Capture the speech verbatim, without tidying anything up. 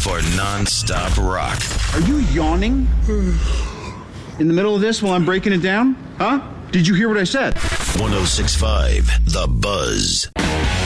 for non-stop rock. Are you yawning in the middle of this while I'm breaking it down? Huh? Did you hear what I said? one oh six point five The Buzz.